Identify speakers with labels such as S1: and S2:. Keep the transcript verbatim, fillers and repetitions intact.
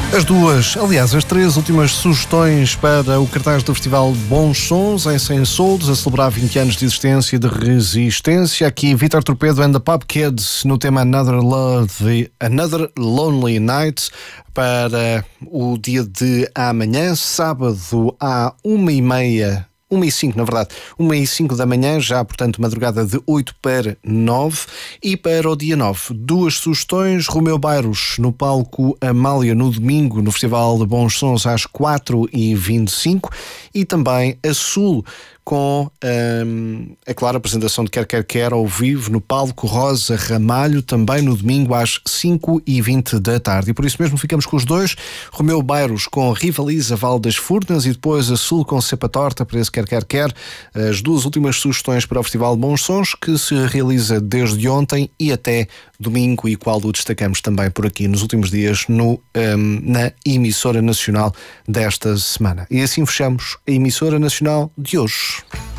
S1: As duas, aliás, as três últimas sugestões para o cartaz do Festival Bons Sons em Saint-Sauldes, a celebrar vinte anos de existência e de resistência. Aqui, Vítor Torpedo and the Pop Kids no tema Another, Love, Another Lonely Night para o dia de amanhã, sábado, à uma e meia. Uma e cinco, na verdade, uma e cinco da manhã, já, portanto, madrugada de oito para nove. E para o dia nove, duas sugestões: Romeu Bairros no palco Amália no domingo, no Festival de Bons Sons, às quatro e vinte e cinco. E também a Sul, com, hum, é claro, a apresentação de Quer Quer Quer ao vivo no palco Rosa Ramalho, também no domingo às cinco e vinte da tarde. E por isso mesmo ficamos com os dois: Romeu Bairros com Rivaliza Val das Furnas e depois a Sul com Cepa Torta para esse Quer Quer Quer. As duas últimas sugestões para o Festival de Bons Sons, que se realiza desde ontem e até domingo, e qual o destacamos também por aqui nos últimos dias no, hum, na emissora nacional desta semana. E assim fechamos a emissora nacional de hoje.